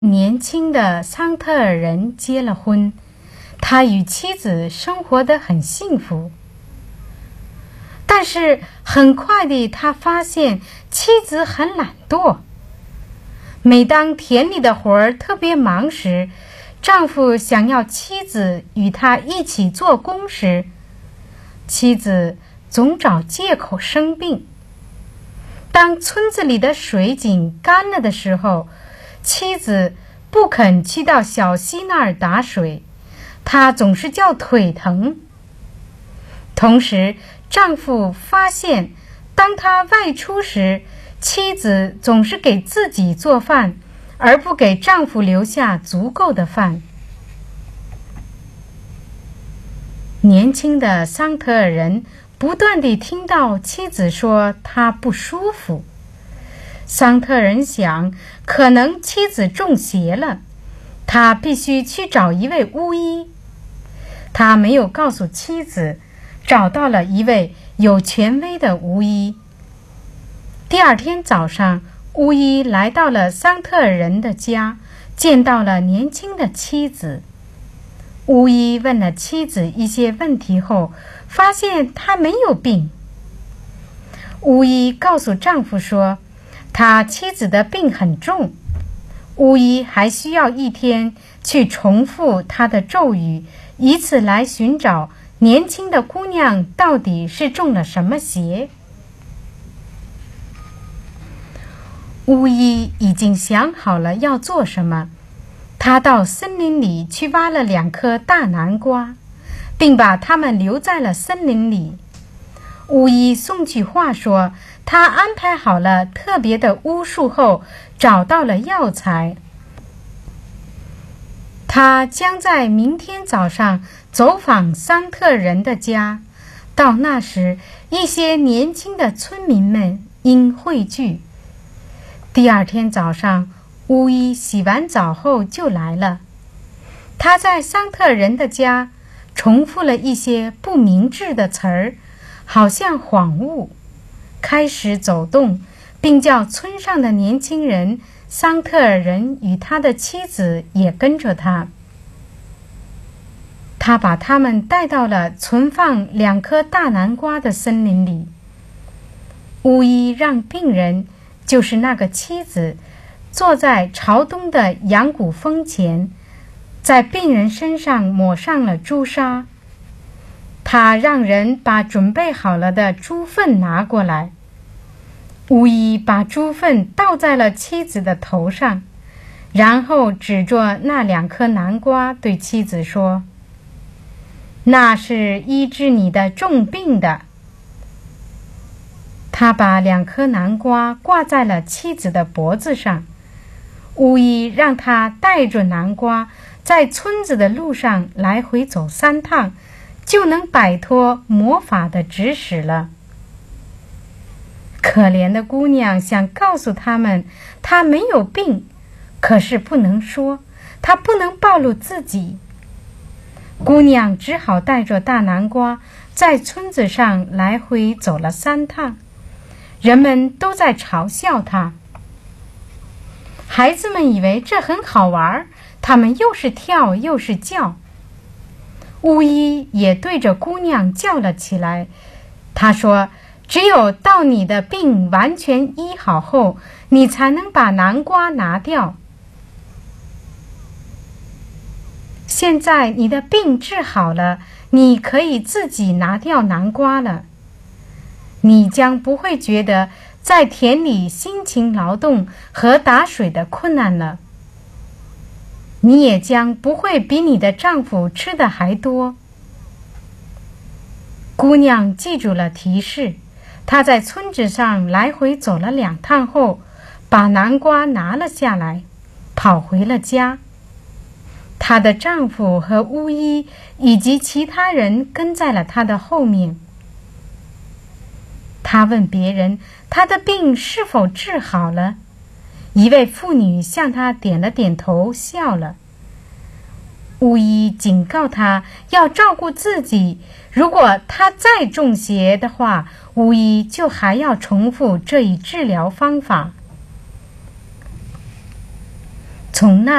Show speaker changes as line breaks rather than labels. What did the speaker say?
年轻的桑特尔人结了婚，他与妻子生活得很幸福。但是很快地，他发现妻子很懒惰。每当田里的活儿特别忙时，丈夫想要妻子与他一起做工时，妻子总找借口生病。当村子里的水井干了的时候，妻子不肯去到小溪那儿打水，她总是叫腿疼。同时，丈夫发现，当他外出时，妻子总是给自己做饭，而不给丈夫留下足够的饭。年轻的桑特尔人不断地听到妻子说他不舒服。桑特人想，可能妻子中邪了，他必须去找一位巫医。他没有告诉妻子，找到了一位有权威的巫医。第二天早上，巫医来到了桑特尔人的家，见到了年轻的妻子。巫医问了妻子一些问题后，发现她没有病。巫医告诉丈夫说，他妻子的病很重，巫医还需要一天去重复他的咒语，以此来寻找年轻的姑娘到底是中了什么邪。巫医已经想好了要做什么，他到森林里去挖了2颗大南瓜，并把它们留在了森林里。巫医送去话说，他安排好了特别的巫术后，找到了药材。他将在明天早上走访桑特人的家，到那时，一些年轻的村民们应汇聚。第二天早上，巫医洗完澡后就来了。他在桑特人的家重复了一些不明智的词儿，好像恍悟，开始走动，并叫村上的年轻人桑特尔人与他的妻子也跟着他。他把他们带到了存放2颗大南瓜的森林里。巫医让病人，就是那个妻子，坐在朝东的羊骨峰前，在病人身上抹上了朱砂。他让人把准备好了的猪粪拿过来。巫医把猪粪倒在了妻子的头上，然后指着那2颗南瓜对妻子说，那是医治你的重病的。他把2颗南瓜挂在了妻子的脖子上。巫医让他带着南瓜在村子的路上来回走3趟，就能摆脱魔法的指使了。可怜的姑娘想告诉他们，她没有病，可是不能说，她不能暴露自己。姑娘只好带着大南瓜在村子上来回走了3趟，人们都在嘲笑她。孩子们以为这很好玩，他们又是跳又是叫。巫医也对着姑娘叫了起来，他说，只有到你的病完全医好后，你才能把南瓜拿掉。现在你的病治好了，你可以自己拿掉南瓜了。你将不会觉得在田里辛勤劳动和打水的困难了。你也将不会比你的丈夫吃的还多。姑娘记住了提示，她在村子上来回走了2趟后，把南瓜拿了下来，跑回了家。她的丈夫和巫医以及其他人跟在了她的后面。她问别人，她的病是否治好了？一位妇女向她点了点头，笑了。巫医警告她要照顾自己，如果她再中邪的话，巫医就还要重复这一治疗方法。 从那